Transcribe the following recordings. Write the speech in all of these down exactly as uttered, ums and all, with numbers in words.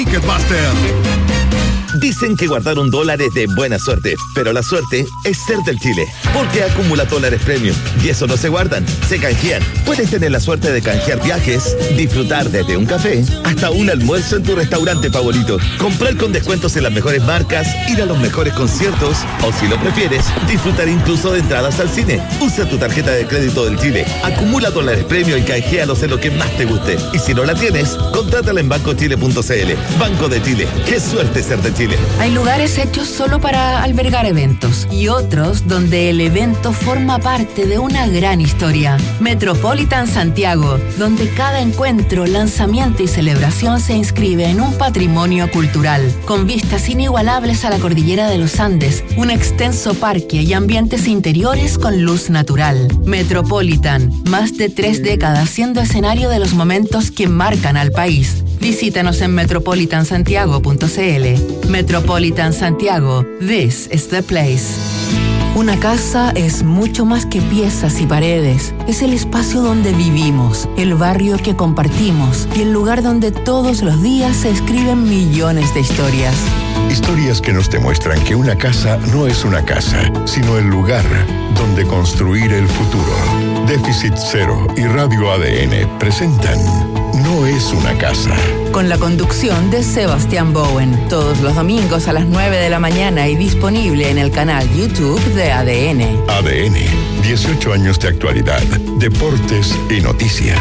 Ticketmaster. Dicen que guardar un dólar es de buena suerte, pero la suerte es ser del Chile, porque acumula dólares premium y eso no se guardan, se canjean. Puedes tener la suerte de canjear viajes, disfrutar desde un café hasta un almuerzo en tu restaurante favorito, comprar con descuentos en las mejores marcas, ir a los mejores conciertos o, si lo prefieres, disfrutar incluso de entradas al cine. Usa tu tarjeta de crédito del Chile, acumula dólares premium y canjealos en lo que más te guste. Y si no la tienes, contrátala en banco chile punto c l. Banco de Chile, qué suerte ser de Chile. Hay lugares hechos solo para albergar eventos y otros donde el evento forma parte de una gran historia. Metropolitan Santiago, donde cada encuentro, lanzamiento y celebración se inscribe en un patrimonio cultural, con vistas inigualables a la cordillera de los Andes, un extenso parque y ambientes interiores con luz natural. Metropolitan, más de tres décadas siendo escenario de los momentos que marcan al país. Visítanos en metropolitan santiago punto c l. Metropolitan Santiago, this is the place. Una casa es mucho más que piezas y paredes. Es el espacio donde vivimos, el barrio que compartimos y el lugar donde todos los días se escriben millones de historias. Historias que nos demuestran que una casa no es una casa, sino el lugar donde construir el futuro. Déficit Cero y Radio A D N presentan No es una casa. Con la conducción de Sebastián Bowen, todos los domingos a las nueve de la mañana y disponible en el canal YouTube de A D N. A D N, dieciocho años de actualidad, deportes y noticias.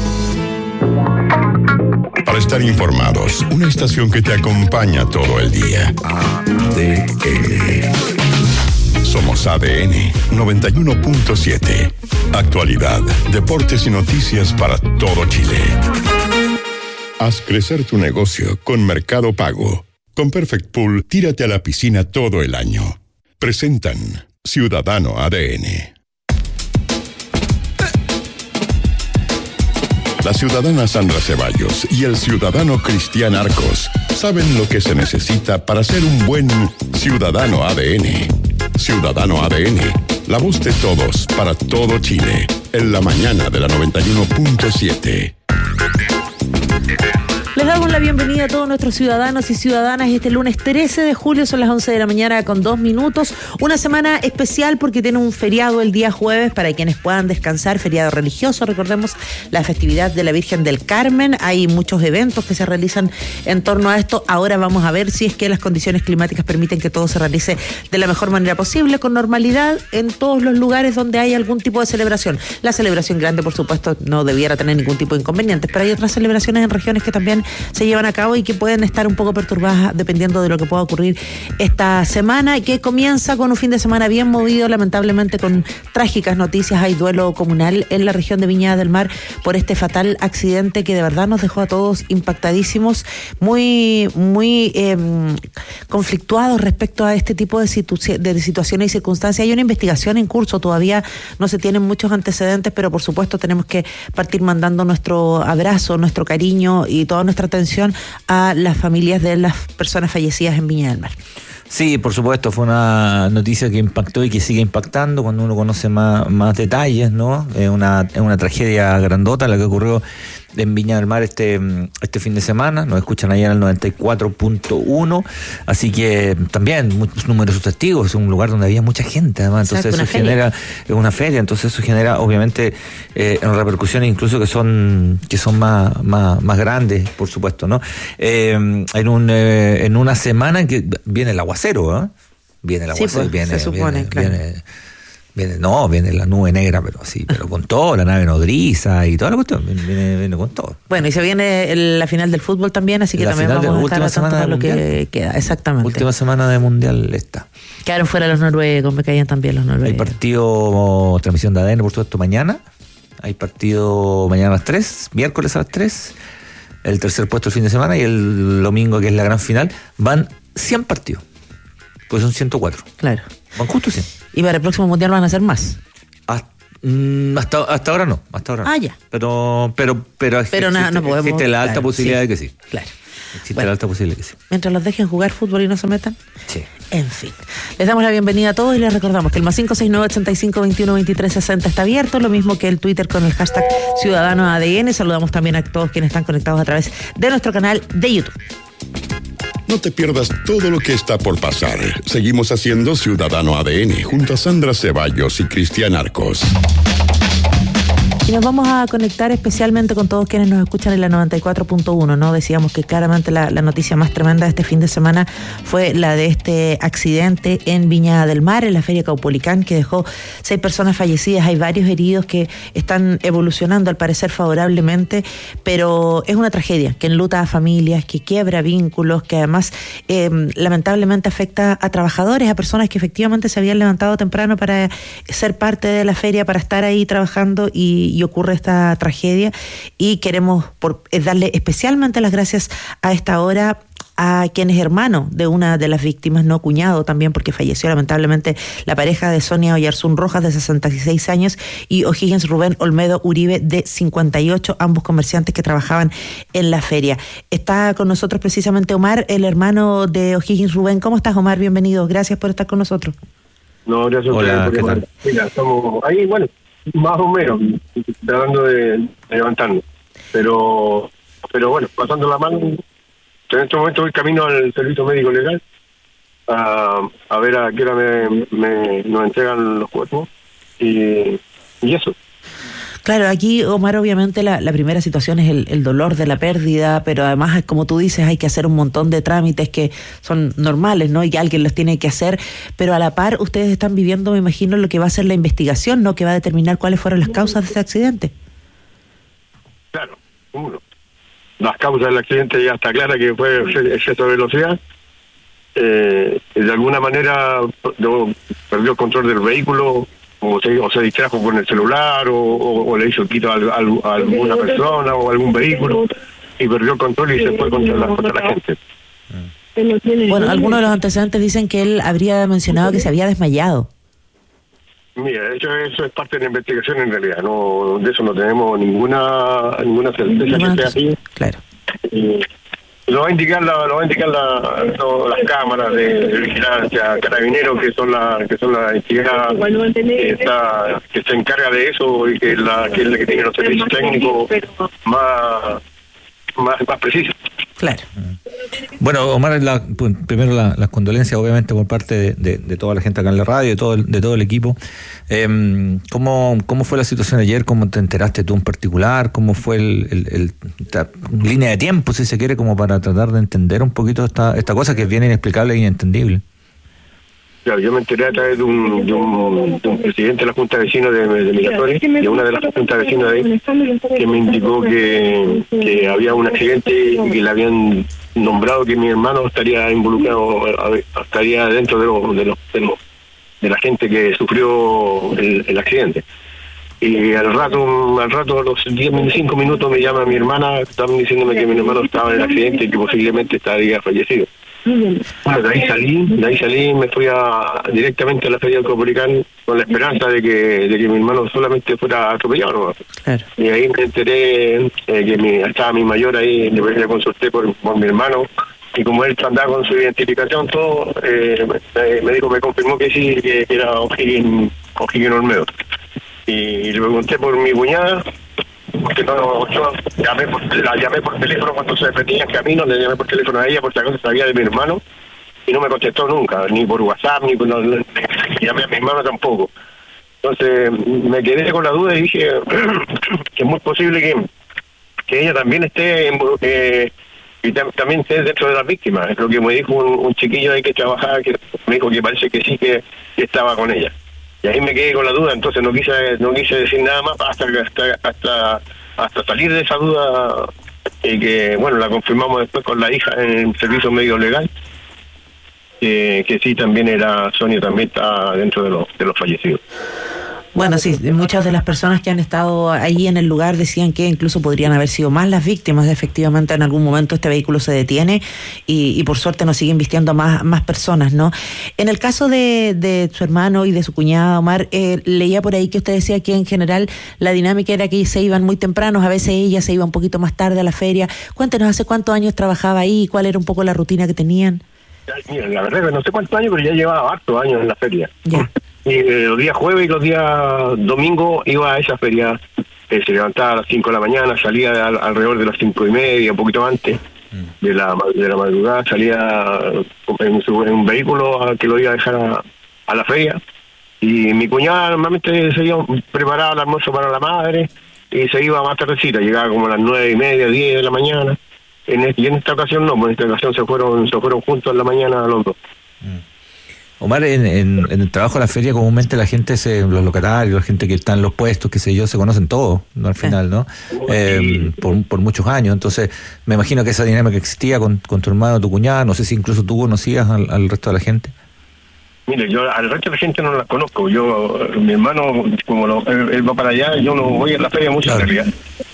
Para estar informados, una estación que te acompaña todo el día. A D N. Somos A D N noventa y uno punto siete. Actualidad, deportes y noticias para todo Chile. Haz crecer tu negocio con Mercado Pago. Con Perfect Pool, tírate a la piscina todo el año. Presentan Ciudadano A D N. La ciudadana Sandra Ceballos y el ciudadano Cristian Arcos saben lo que se necesita para ser un buen ciudadano A D N. Ciudadano A D N, la voz de todos para todo Chile, en la mañana de la noventa y uno punto siete. Les damos la bienvenida a todos nuestros ciudadanos y ciudadanas. Este lunes trece de julio son las once de la mañana con dos minutos. Una semana especial porque tiene un feriado el día jueves para quienes puedan descansar, feriado religioso. Recordemos la festividad de la Virgen del Carmen. Hay muchos eventos que se realizan en torno a esto. Ahora vamos a ver si es que las condiciones climáticas permiten que todo se realice de la mejor manera posible, con normalidad en todos los lugares donde hay algún tipo de celebración. La celebración grande, por supuesto, no debiera tener ningún tipo de inconvenientes, pero hay otras celebraciones en regiones que también se llevan a cabo y que pueden estar un poco perturbadas dependiendo de lo que pueda ocurrir esta semana, que comienza con un fin de semana bien movido, lamentablemente con trágicas noticias. Hay duelo comunal en la región de Viña del Mar por este fatal accidente que de verdad nos dejó a todos impactadísimos, muy muy eh, conflictuados respecto a este tipo de, situ- de situaciones y circunstancias. Hay una investigación en curso, todavía no se tienen muchos antecedentes, pero por supuesto tenemos que partir mandando nuestro abrazo, nuestro cariño y toda nuestra atención a las familias de las personas fallecidas en Viña del Mar. Sí, por supuesto, fue una noticia que impactó y que sigue impactando cuando uno conoce más, más detalles, ¿no? Es una, es una tragedia grandota la que ocurrió en Viña del Mar este, este fin de semana. Nos escuchan ahí en el noventa y cuatro punto uno, así que también muchos numerosos testigos. Es un lugar donde había mucha gente, además, entonces Exacto, eso genera feria. una feria, entonces eso genera obviamente eh, repercusiones incluso que son que son más más, más grandes, por supuesto, ¿no? Eh, en un eh, en una semana en que viene el aguacero, ¿eh? Viene el aguacero, sí, pues, viene, se supone, viene, claro. viene, Viene, no, viene la nube negra, pero sí, pero con todo, la nave nodriza y toda la cuestión, viene, viene con todo. Bueno, y se viene el, la final del fútbol también, así que la también vamos a estar atentos a lo mundial. que queda, exactamente. Última semana de mundial está. Quedaron fuera los noruegos, me caían también los noruegos. Hay partido, transmisión de A D N, por supuesto, mañana. Hay partido mañana a las tres, miércoles a las tres, el tercer puesto el fin de semana y el domingo, que es la gran final, van cien partidos, pues son ciento cuatro. Claro. Van justo cien. Y para el próximo mundial van a ser más. Hasta, hasta ahora no, hasta ahora no. Ah, ya. Pero, pero, pero, pero existe, no, no podemos, existe la alta claro, posibilidad sí, de que sí. Claro. Existe bueno, la alta posibilidad de que sí. Mientras los dejen jugar fútbol y no se metan. Sí. En fin. Les damos la bienvenida a todos y les recordamos que el más cinco seis nueve, ochenta y cinco, veintiuno, veintitrés, sesenta está abierto, lo mismo que el Twitter con el hashtag Ciudadano A D N. Saludamos también a todos quienes están conectados a través de nuestro canal de YouTube. No te pierdas todo lo que está por pasar. Seguimos haciendo Ciudadano A D N junto a Sandra Ceballos y Cristian Arcos. Y nos vamos a conectar especialmente con todos quienes nos escuchan en la noventa y cuatro punto uno, ¿no? Decíamos que claramente la, la noticia más tremenda de este fin de semana fue la de este accidente en Viña del Mar, en la Feria Caupolicán, que dejó seis personas fallecidas. Hay varios heridos que están evolucionando, al parecer, favorablemente, pero es una tragedia que enluta a familias, que quiebra vínculos, que además eh, lamentablemente afecta a trabajadores, a personas que efectivamente se habían levantado temprano para ser parte de la feria, para estar ahí trabajando, y y ocurre esta tragedia, y queremos por, darle especialmente las gracias a esta hora a quien es hermano de una de las víctimas, no cuñado también, porque falleció lamentablemente la pareja de Sonia Oyarzún Rojas, de sesenta y seis años, y O'Higgins Rubén Olmedo Uribe, de cincuenta y ocho, ambos comerciantes que trabajaban en la feria. Está con nosotros precisamente Omar, el hermano de O'Higgins Rubén. ¿Cómo estás, Omar? Bienvenido, gracias por estar con nosotros. No, gracias. Hola, ¿qué tal? Mira, estamos ahí, bueno, más o menos, tratando de, de levantarnos. Pero, pero bueno, pasando la mano, en este momento voy camino al servicio médico legal a, a ver a qué hora me, me, nos entregan los cuerpos y, y eso. Claro, aquí, Omar, obviamente la, la primera situación es el, el dolor de la pérdida, pero además, como tú dices, hay que hacer un montón de trámites que son normales, ¿no? Y que alguien los tiene que hacer, pero a la par ustedes están viviendo, me imagino, lo que va a ser la investigación, ¿no? Que va a determinar cuáles fueron las causas de este accidente. Claro, uno. Las causas del accidente ya está clara, que fue exceso de velocidad. Eh, de alguna manera perdió el control del vehículo, o se, o se distrajo con el celular, o, o, o le hizo quito a, a, a alguna persona o a algún vehículo, y perdió el control y se fue contra la, contra la gente. Bueno, algunos de los antecedentes dicen que él habría mencionado que se había desmayado. Mira, eso, eso es parte de la investigación en realidad, no, de eso no tenemos ninguna ninguna certeza no, que sea así. Claro. Y lo va a indicar la, lo va a indicar la, no, las cámaras de, de vigilancia, carabineros, que son la que son la entidad que, está, que se encarga de eso, y que, la, que es la que tiene los servicios técnicos más más, más precisos. Claro. Bueno, Omar, la, pues, primero la, las condolencias, obviamente, por parte de, de, de toda la gente acá en la radio, de todo el, de todo el equipo. Eh, ¿cómo, ¿Cómo fue la situación ayer? ¿Cómo te enteraste tú en particular? ¿Cómo fue el, el, el, la línea de tiempo, si se quiere, como para tratar de entender un poquito esta, esta cosa que es bien inexplicable e inentendible? Claro, yo me enteré a través de un, de un, de un presidente de la Junta de Vecinos de, de Miraflores, de una de las juntas de vecinos de ahí, que me indicó que, que había un accidente y que le habían nombrado que mi hermano estaría involucrado, estaría dentro de, lo, de, los, de, los, de la gente que sufrió el, el accidente. Y al rato, al rato, a los diez, veinticinco minutos, me llama mi hermana, estaban diciéndome que mi hermano estaba en el accidente y que posiblemente estaría fallecido. Bueno, de ahí salí, de ahí salí, me fui a, directamente a la Feria del Caupolicán con la esperanza de que de que mi hermano solamente fuera atropellado, ¿no? Claro. Y ahí me enteré eh, que mi, estaba mi mayor ahí, le, le consulté por, por mi hermano, y como él andaba con su identificación, todo, eh, me, me dijo, me confirmó que sí, que, que era O'Higgins, O'Higgins Olmedo. Y, y le pregunté por mi cuñada, porque no, yo llamé por, la llamé por teléfono cuando se detenía en camino, le llamé por teléfono a ella por si acaso sabía de mi hermano, y no me contestó nunca, ni por WhatsApp, ni por, no, no, llamé a mi hermano tampoco. Entonces me quedé con la duda y dije que es muy posible que, que ella también esté en, eh, y tam, también esté dentro de las víctimas. Es lo que me dijo un, un chiquillo ahí que trabajaba, que me dijo que parece que sí que, que estaba con ella. Y ahí me quedé con la duda, entonces no quise no quise decir nada más hasta hasta hasta, hasta salir de esa duda, y que, bueno, la confirmamos después con la hija en el servicio médico legal, que, que sí, también era, Sonia también está dentro de los, de los fallecidos. Bueno, sí, muchas de las personas que han estado ahí en el lugar decían que incluso podrían haber sido más las víctimas. Efectivamente, en algún momento este vehículo se detiene y, y por suerte nos siguen vistiendo más, más personas, ¿no? En el caso de, de su hermano y de su cuñada, Omar, eh, leía por ahí que usted decía que en general la dinámica era que se iban muy tempranos, a veces ella se iba un poquito más tarde a la feria. Cuéntenos, ¿hace cuántos años trabajaba ahí? ¿Cuál era un poco la rutina que tenían? Mira, la verdad es que no sé cuántos años, pero ya llevaba hartos años en la feria. Ya. Y eh, los días jueves y los días domingos iba a esa feria, eh, se levantaba a las cinco de la mañana, salía al, alrededor de las cinco y media, un poquito antes, mm. de la de la madrugada, salía en, su, en un vehículo a que lo iba a dejar a, a la feria, y mi cuñada normalmente se iba preparaba el almuerzo para la madre y se iba más tardecita, llegaba como a las nueve y media, diez de la mañana. En este, y en esta ocasión no, en esta ocasión se fueron se fueron juntos en la mañana los dos. Mm. Omar, en, en, en el trabajo de la feria comúnmente la gente, se, los locatarios, la gente que está en los puestos, qué sé yo, se conocen todos, ¿no? Al final, ¿no? Eh, por, por muchos años. Entonces, me imagino que esa dinámica existía con, con tu hermano, tu cuñada, no sé si incluso tú conocías al, al resto de la gente. Mire, yo al resto de la gente no la conozco. Yo, mi hermano, como lo, él, él va para allá, yo no voy a la feria mucho, claro, en realidad.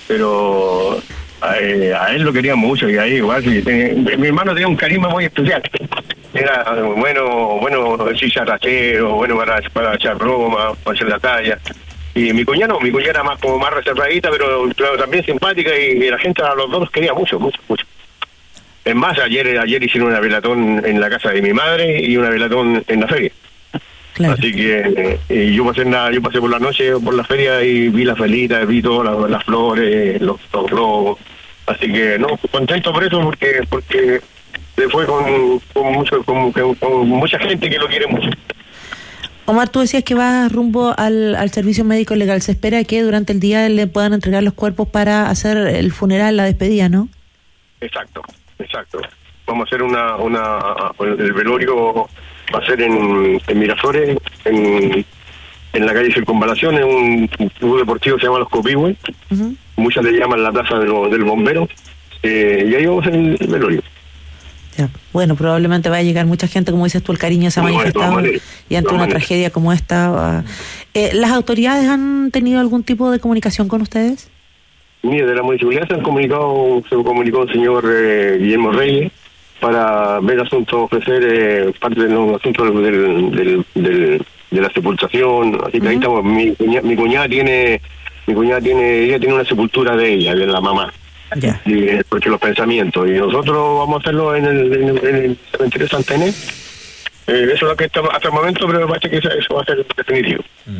Pero a, eh, a él lo quería mucho, y ahí igual, sí, eh, mi hermano tenía un carisma muy especial. Era bueno, bueno, chicharrachero, bueno para, para echar broma, para hacer la talla. Y mi cuñado, mi cuñada era más como más reservadita, pero, pero también simpática, y, y la gente a los dos los quería mucho, mucho, mucho. Es más, ayer ayer hicieron una velatón en la casa de mi madre y una velatón en la feria. Claro. Así que eh, yo pasé nada, yo pasé por la noche por la feria y vi las velitas, vi todas las, las flores, los, los globos. Así que no, contento por eso, porque porque se fue con, con mucho con, con, con mucha gente que lo quiere mucho. Omar, tú decías que vas rumbo al, al servicio médico legal. Se espera que durante el día le puedan entregar los cuerpos para hacer el funeral, la despedida, ¿no? Exacto, exacto. Vamos a hacer una, una el velorio va a ser en, en Miraflores, en, en la calle Circunvalación, en un club deportivo que se llama Los Copihue. Uh-huh. Muchas le llaman la plaza de lo, del bombero, eh, y ahí vamos a hacer el, el velorio. Ya. Bueno, probablemente va a llegar mucha gente, como dices tú, el cariño se ha bueno, manifestado y ante una manera. tragedia como esta. Eh, ¿Las autoridades han tenido algún tipo de comunicación con ustedes? Mire, de la municipalidad se han comunicado, se comunicó el señor eh, Guillermo Reyes para ver asuntos, ofrecer eh, parte de los asuntos del, del, del, de la sepultación. Así que uh-huh. ahí estamos. Mi cuñada, mi cuñada tiene, mi cuñada tiene, ella tiene una sepultura de ella, de la mamá. Yeah. Y, porque los pensamientos, y nosotros vamos a hacerlo en el, en el, en el cementerio Santa Inés. Eh, eso es lo que está hasta el momento, pero me parece que eso va a ser definitivo.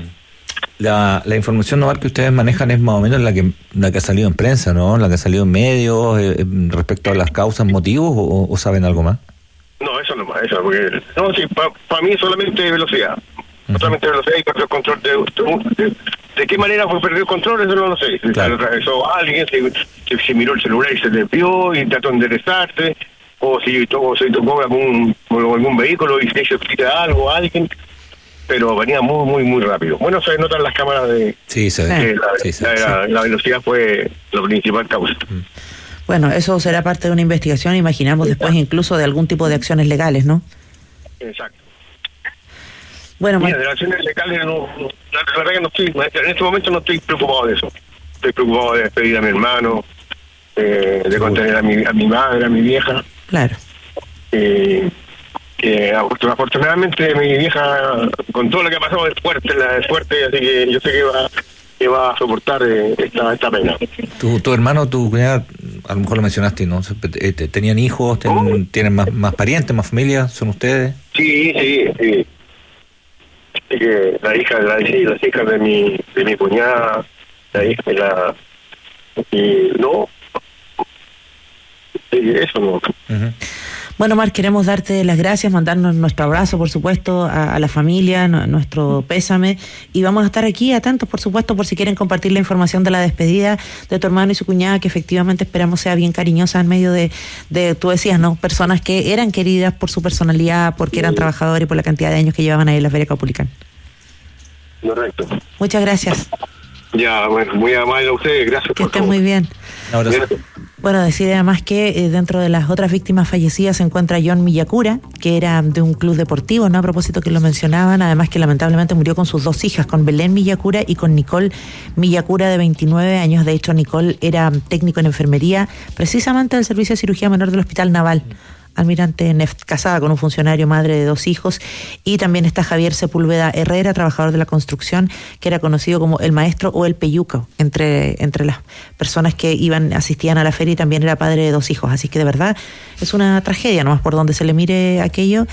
La, la información no que ustedes manejan es más o menos la que la que ha salido en prensa, ¿no? La que ha salido en medios eh, respecto a las causas, motivos, o, o saben algo más. No, eso no más, eso porque no, sí, para pa mí solamente velocidad. Uh-huh. Solamente velocidad y perder el control de, de, de, de qué manera fue perder el control, eso no lo sé. Claro. Se atravesó a alguien, se, se, se miró el celular y se desvió y trató de enderezarse, o si o se tocó algún, algún vehículo y se hizo algo a alguien, pero venía muy, muy, muy rápido. Bueno, se notan las cámaras de... Sí, se ve. La, sí, sí, la, sí. La, la velocidad fue la principal causa. Uh-huh. Bueno, eso será parte de una investigación, imaginamos después incluso de algún tipo de acciones legales, ¿no? Exacto. Bueno, Mira, de las acciones legales, no, no, la verdad que no estoy, en este momento no estoy preocupado de eso. Estoy preocupado de despedir a mi hermano, eh, de contener a mi, a mi madre, a mi vieja. Claro. Eh, que afortunadamente mi vieja, con todo lo que ha pasado, es fuerte, es fuerte, así que yo sé que va, que va a soportar eh, esta, esta pena. Tu, tu hermano, tu cuñada, a lo mejor lo mencionaste, ¿no? ¿Tenían hijos? Ten, ¿Tienen más, más parientes, más familia? ¿Son ustedes? Sí, sí, sí. Así que la hija, la, sí, las hijas de mi, de mi cuñada, la hija de la... Y no... Sí, eso no... Uh-huh. Bueno, Omar, queremos darte las gracias, mandarnos nuestro abrazo, por supuesto, a, a la familia, no, nuestro pésame, y vamos a estar aquí atentos, por supuesto, por si quieren compartir la información de la despedida de tu hermano y su cuñada, que efectivamente esperamos sea bien cariñosa en medio de, de tú decías, ¿no? Personas que eran queridas por su personalidad, porque eran trabajadores y por la cantidad de años que llevaban ahí en la Feria Caupolicán. Correcto. Muchas gracias. Ya, bueno, muy amable a ustedes, gracias. Que estén muy bien. Ahora sí. Bueno, decir además que eh, dentro de las otras víctimas fallecidas se encuentra John Miyakura, que era de un club deportivo, ¿no? A propósito que lo mencionaban, además que lamentablemente murió con sus dos hijas, con Belén Miyakura y con Nicole Miyakura, de veintinueve años. De hecho, Nicole era técnico en enfermería, precisamente del Servicio de Cirugía Menor del Hospital Naval Almirante Neft, casada con un funcionario, madre de dos hijos. Y también está Javier Sepúlveda Herrera, trabajador de la construcción, que era conocido como el maestro o el peyuco entre, entre las personas que iban, asistían a la feria, y también era padre de dos hijos. Así que de verdad es una tragedia, nomás por donde se le mire aquello.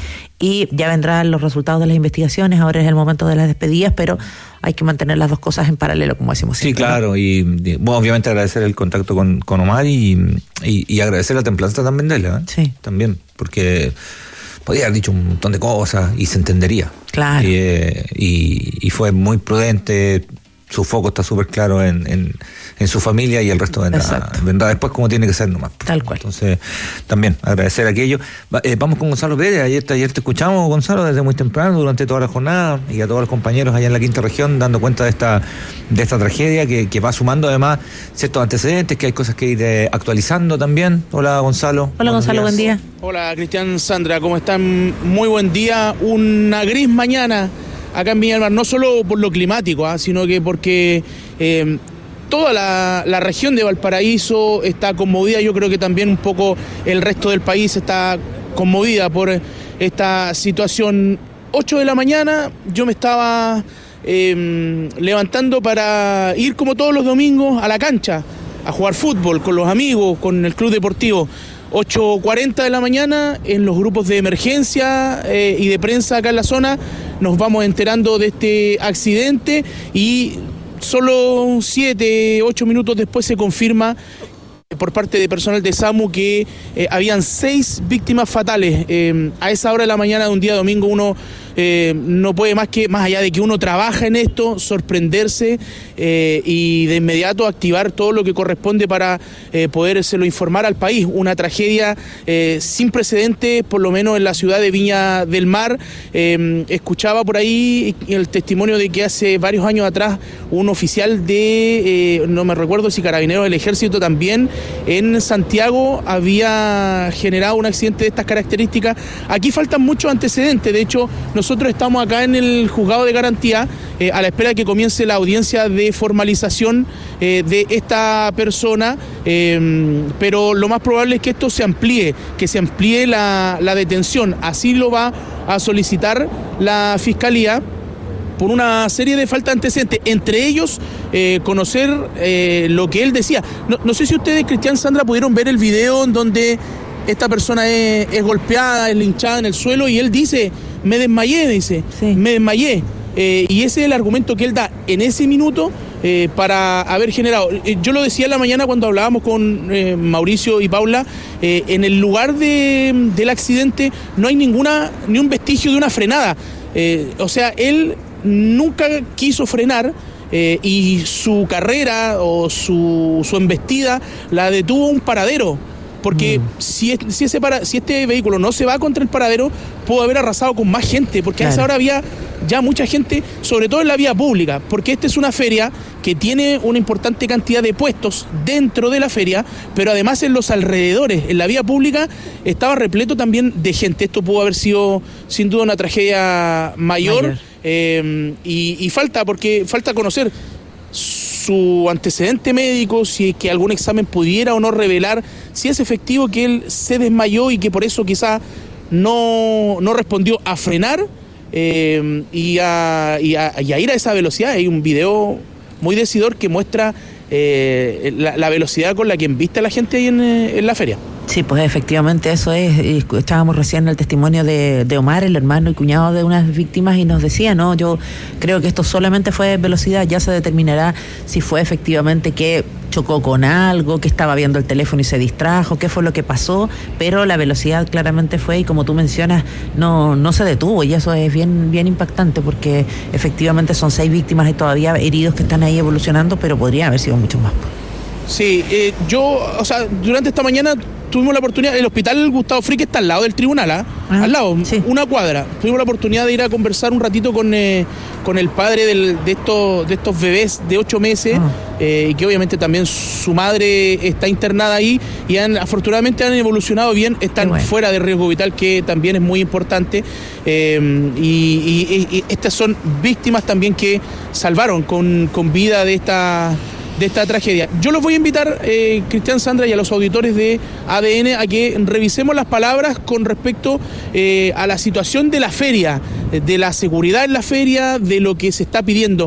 y ya vendrán los resultados de las investigaciones. Ahora es el momento de las despedidas, pero hay que mantener las dos cosas en paralelo, como decimos siempre. Sí, claro, ¿no? y bueno, obviamente agradecer el contacto con, con Omar y, y, y agradecer la templanza también de él, ¿eh? Sí. También, porque podía haber dicho un montón de cosas y se entendería. Claro. Y, eh, y, y fue muy prudente, su foco está súper claro en, en, en su familia y el resto vendrá, vendrá después como tiene que ser nomás. Tal cual. Entonces, también agradecer aquello. Eh, vamos con Gonzalo Pérez. Ayer, ayer te escuchamos, Gonzalo, desde muy temprano, durante toda la jornada, y a todos los compañeros allá en la quinta región, dando cuenta de esta de esta tragedia que, que va sumando además ciertos antecedentes, que hay cosas que ir eh, actualizando también. Hola, Gonzalo. Hola, Gonzalo, buen día. Hola, Cristian, Sandra, ¿cómo están? Muy buen día. Una gris mañana acá en Viña del Mar, no solo por lo climático, ¿eh? sino que porque eh, toda la, la región de Valparaíso está conmovida. Yo creo que también un poco el resto del país está conmovida por esta situación. ocho de la mañana yo me estaba eh, levantando para ir como todos los domingos a la cancha a jugar fútbol con los amigos, con el club deportivo. ocho cuarenta de la mañana, en los grupos de emergencia eh, y de prensa acá en la zona, nos vamos enterando de este accidente y solo siete, ocho minutos después se confirma por parte de personal de SAMU que eh, habían seis víctimas fatales. Eh, a esa hora de la mañana de un día domingo uno eh, no puede más que, más allá de que uno trabaja en esto, sorprenderse eh, y de inmediato activar todo lo que corresponde para eh, podérselo informar al país. Una tragedia eh, sin precedentes, por lo menos en la ciudad de Viña del Mar. Eh, escuchaba por ahí el testimonio de que hace varios años atrás un oficial de, eh, no me recuerdo si Carabineros del Ejército también, en Santiago había generado un accidente de estas características. Aquí faltan muchos antecedentes. De hecho, nosotros estamos acá en el juzgado de garantía eh, a la espera de que comience la audiencia de formalización eh, de esta persona, eh, pero lo más probable es que esto se amplíe, que se amplíe la, la detención. Así lo va a solicitar la Fiscalía, por una serie de faltas de antecedentes, entre ellos eh, conocer eh, lo que él decía. No, no sé si ustedes, Cristian, Sandra, pudieron ver el video en donde esta persona es, es golpeada, es linchada en el suelo y él dice, me desmayé, dice, sí. me desmayé. Eh, y ese es el argumento que él da en ese minuto eh, para haber generado. Eh, yo lo decía en la mañana cuando hablábamos con eh, Mauricio y Paula, eh, en el lugar de, del accidente no hay ninguna, ni un vestigio de una frenada. Eh, o sea, él nunca quiso frenar eh, y su carrera o su, su embestida la detuvo un paradero. Porque mm. si, si, ese para, si este vehículo no se va contra el paradero, pudo haber arrasado con más gente, porque claro. a esa hora había ya mucha gente, sobre todo en la vía pública, porque esta es una feria que tiene una importante cantidad de puestos dentro de la feria, pero además en los alrededores, en la vía pública, estaba repleto también de gente. Esto pudo haber sido sin duda una tragedia mayor, mayor. Eh, y, y falta, porque falta conocer su antecedente médico, si es que algún examen pudiera o no revelar si es efectivo que él se desmayó y que por eso quizá no, no respondió a frenar eh, y, a, y, a, y a ir a esa velocidad. Hay un video muy decidor que muestra eh, la, la velocidad con la que embiste a la gente ahí en, en la feria. Sí, pues efectivamente eso es. Estábamos recién en el testimonio de, de Omar, el hermano y cuñado de unas víctimas, y nos decía, no, yo creo que esto solamente fue velocidad, ya se determinará si fue efectivamente que chocó con algo, que estaba viendo el teléfono y se distrajo, qué fue lo que pasó, pero la velocidad claramente fue, y como tú mencionas, no, no se detuvo, y eso es bien, bien impactante, porque efectivamente son seis víctimas y todavía heridos que están ahí evolucionando, pero podrían haber sido muchos más. Sí, eh, yo, o sea, durante esta mañana tuvimos la oportunidad, el hospital Gustavo Fricke está al lado del tribunal, ¿ah? Ah, al lado, sí. Una cuadra. Tuvimos la oportunidad de ir a conversar un ratito con, eh, con el padre del, de, estos, de estos bebés de ocho meses, ah. eh, y que obviamente también su madre está internada ahí, y han, afortunadamente han evolucionado bien, están bueno. fuera de riesgo vital, que también es muy importante, eh, y, y, y estas son víctimas también que salvaron con, con vida de esta... de esta tragedia. Yo los voy a invitar, eh, Cristian, Sandra, y a los auditores de A D N a que revisemos las palabras con respecto eh, a la situación de la feria, de la seguridad en la feria, de lo que se está pidiendo.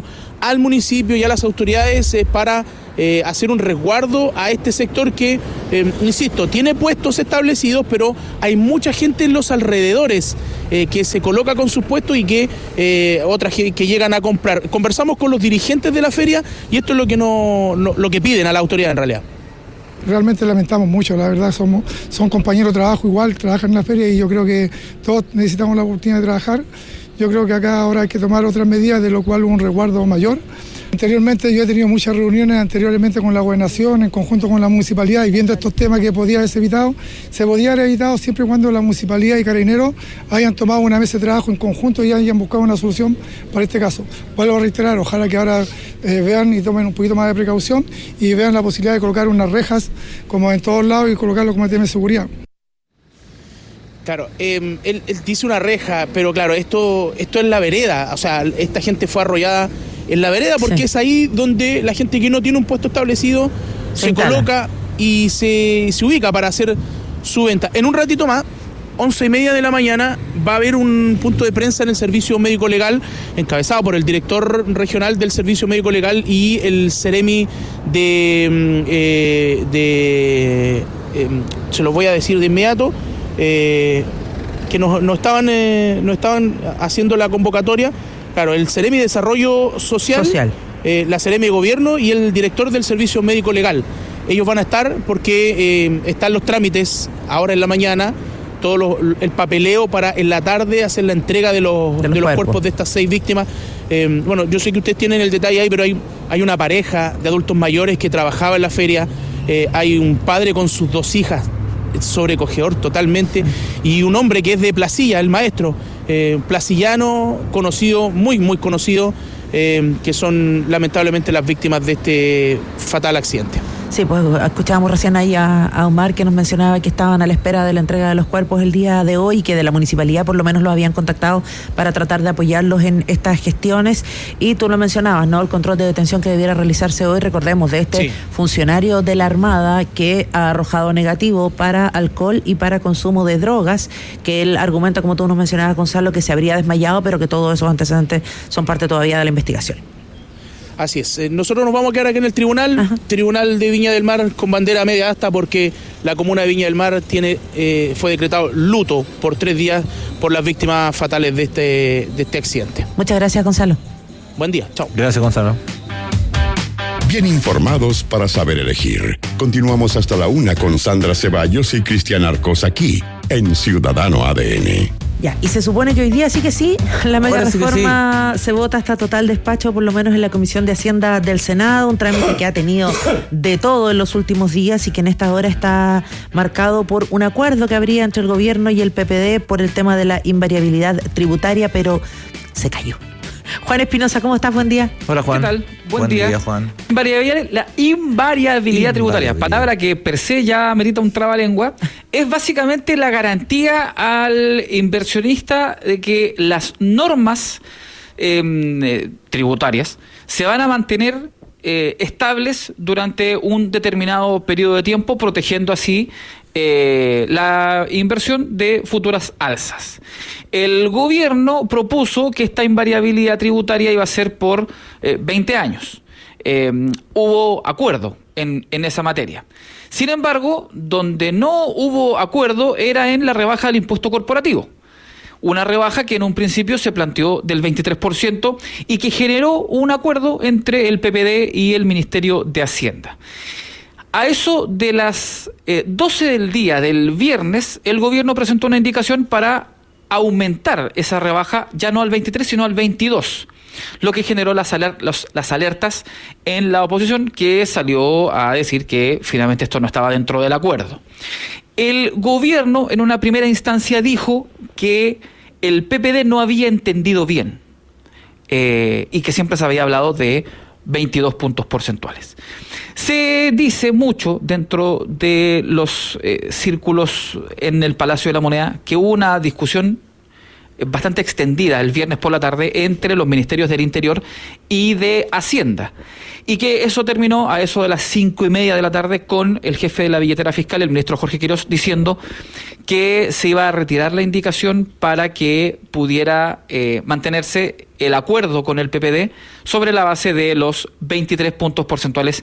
al municipio y a las autoridades eh, para eh, hacer un resguardo a este sector que, eh, insisto, tiene puestos establecidos, pero hay mucha gente en los alrededores eh, que se coloca con sus puestos y que eh, otras que, que llegan a comprar. Conversamos con los dirigentes de la feria y esto es lo que, no, no, lo que piden a la autoridad en realidad. Realmente lamentamos mucho, la verdad, somos son compañeros de trabajo igual, trabajan en la feria y yo creo que todos necesitamos la oportunidad de trabajar. Yo creo que acá ahora hay que tomar otras medidas, de lo cual un resguardo mayor. Anteriormente yo he tenido muchas reuniones anteriormente con la gobernación, en conjunto con la municipalidad, y viendo estos temas que podía haberse evitado, se podía haber evitado siempre y cuando la municipalidad y Carabineros hayan tomado una mesa de trabajo en conjunto y hayan buscado una solución para este caso. Vuelvo a reiterar, ojalá que ahora eh, vean y tomen un poquito más de precaución y vean la posibilidad de colocar unas rejas como en todos lados y colocarlo como tema de seguridad. Claro, eh, él, él dice una reja, pero claro, esto, esto es la vereda, o sea, esta gente fue arrollada en la vereda porque sí. Es ahí donde la gente que no tiene un puesto establecido se, se coloca y se, se ubica para hacer su venta. En un ratito más, once y media de la mañana, va a haber un punto de prensa en el Servicio Médico Legal, encabezado por el director regional del Servicio Médico Legal y el Ceremi de... Eh, de eh, se los voy a decir de inmediato, eh, que no, no, estaban, eh, no estaban haciendo la convocatoria. Claro, el Ceremi de Desarrollo Social, Social. Eh, la Ceremi de Gobierno y el director del Servicio Médico Legal. Ellos van a estar porque eh, están los trámites ahora en la mañana, todo lo, el papeleo para en la tarde hacer la entrega de los, de los, de los cuerpos de estas seis víctimas. Eh, bueno, yo sé que ustedes tienen el detalle ahí, pero hay, hay una pareja de adultos mayores que trabajaba en la feria, eh, hay un padre con sus dos hijas, sobrecogedor totalmente, y un hombre que es de Placilla, el maestro, eh, placillano, conocido, muy, muy conocido, eh, que son lamentablemente las víctimas de este fatal accidente. Sí, pues escuchábamos recién ahí a, a Omar que nos mencionaba que estaban a la espera de la entrega de los cuerpos el día de hoy y que de la municipalidad por lo menos los habían contactado para tratar de apoyarlos en estas gestiones. Y tú lo mencionabas, ¿no? El control de detención que debiera realizarse hoy, recordemos, de este sí. funcionario de la Armada que ha arrojado negativo para alcohol y para consumo de drogas, que él argumenta, como tú nos mencionabas, Gonzalo, que se habría desmayado, pero que todos esos antecedentes son parte todavía de la investigación. Así es. Eh, nosotros nos vamos a quedar aquí en el tribunal, Ajá. Tribunal de Viña del Mar con bandera media asta porque la comuna de Viña del Mar tiene eh, fue decretado luto por tres días por las víctimas fatales de este, de este accidente. Muchas gracias, Gonzalo. Buen día. Chao. Gracias, Gonzalo. Bien informados para saber elegir. Continuamos hasta la una con Sandra Ceballos y Cristian Arcos aquí en Ciudadano A D N. Ya, y se supone que hoy día sí que sí, la mega Ahora reforma sí sí. se vota hasta total despacho, por lo menos en la Comisión de Hacienda del Senado, un trámite que ha tenido de todo en los últimos días y que en esta hora está marcado por un acuerdo que habría entre el gobierno y el P P D por el tema de la invariabilidad tributaria, pero se cayó. Juan Espinosa, ¿cómo estás? Buen día. Hola, Juan. ¿Qué tal? Buen, Buen día. día, Juan. Invariabilidad, la invariabilidad tributaria, palabra que per se ya merita un trabalengua, es básicamente la garantía al inversionista de que las normas eh, eh, tributarias se van a mantener eh, estables durante un determinado periodo de tiempo, protegiendo así Eh, la inversión de futuras alzas. El gobierno propuso que esta invariabilidad tributaria iba a ser por eh, veinte años. Eh, hubo acuerdo en, en esa materia. Sin embargo, donde no hubo acuerdo era en la rebaja del impuesto corporativo. Una rebaja que en un principio se planteó del veintitrés por ciento y que generó un acuerdo entre el P P D y el Ministerio de Hacienda. A eso de las eh, doce del día del viernes, el gobierno presentó una indicación para aumentar esa rebaja ya no al veintitrés, sino al veintidós, lo que generó las, aler- los, las alertas en la oposición, que salió a decir que finalmente esto no estaba dentro del acuerdo. El gobierno en una primera instancia dijo que el P P D no había entendido bien eh, y que siempre se había hablado de veintidós puntos porcentuales. Se dice mucho dentro de los eh, círculos en el Palacio de la Moneda que hubo una discusión bastante extendida el viernes por la tarde entre los ministerios del Interior y de Hacienda. Y que eso terminó a eso de las cinco y media de la tarde con el jefe de la billetera fiscal, el ministro Jorge Quirós, diciendo que se iba a retirar la indicación para que pudiera eh, mantenerse el acuerdo con el P P D sobre la base de los veintitrés puntos porcentuales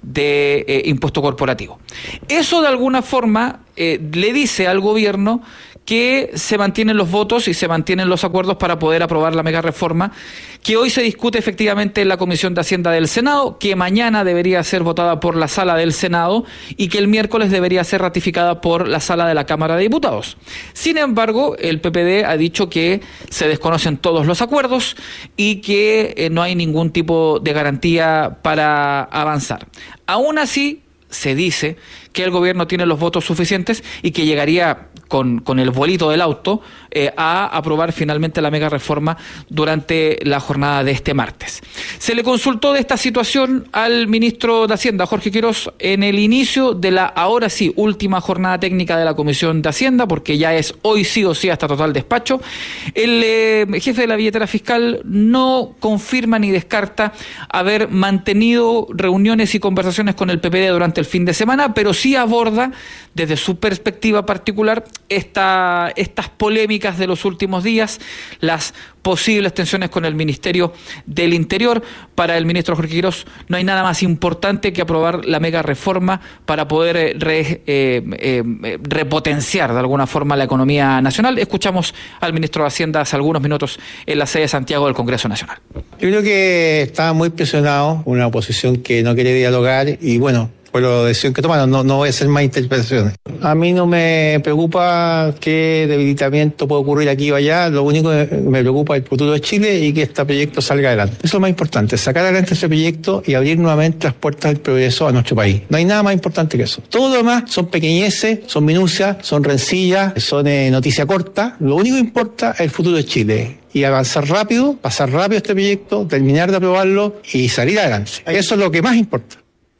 de eh, impuesto corporativo. Eso de alguna forma eh, le dice al gobierno que se mantienen los votos y se mantienen los acuerdos para poder aprobar la mega reforma, que hoy se discute efectivamente en la Comisión de Hacienda del Senado, que mañana debería ser votada por la Sala del Senado y que el miércoles debería ser ratificada por la Sala de la Cámara de Diputados. Sin embargo, el P P D ha dicho que se desconocen todos los acuerdos y que eh, no hay ningún tipo de garantía para avanzar. Aún así, se dice que el gobierno tiene los votos suficientes y que llegaría con, con el vuelito del auto eh, a aprobar finalmente la mega reforma durante la jornada de este martes. Se le consultó de esta situación al ministro de Hacienda, Jorge Quirós, en el inicio de la, ahora sí, última jornada técnica de la Comisión de Hacienda, porque ya es hoy sí o sí hasta total despacho. El eh, jefe de la billetera fiscal no confirma ni descarta haber mantenido reuniones y conversaciones con el P P D durante el fin de semana, pero sí aborda desde su perspectiva particular esta, estas polémicas de los últimos días, las posibles tensiones con el Ministerio del Interior. Para el ministro Jorge Quirós no hay nada más importante que aprobar la mega reforma para poder eh, re, eh, eh, repotenciar de alguna forma la economía nacional. Escuchamos al ministro de Hacienda hace algunos minutos en la sede de Santiago del Congreso Nacional. Yo creo que estaba muy presionado, una oposición que no quiere dialogar y bueno, fue la decisión que tomaron, no, no voy a hacer más interpretaciones. A mí no me preocupa qué debilitamiento puede ocurrir aquí o allá, lo único que me preocupa es el futuro de Chile y que este proyecto salga adelante. Eso es lo más importante, sacar adelante ese proyecto y abrir nuevamente las puertas del progreso a nuestro país. No hay nada más importante que eso. Todo lo demás son pequeñeces, son minucias, son rencillas, son eh, noticia corta. Lo único que importa es el futuro de Chile. Y avanzar rápido, pasar rápido este proyecto, terminar de aprobarlo y salir adelante. Eso es lo que más importa.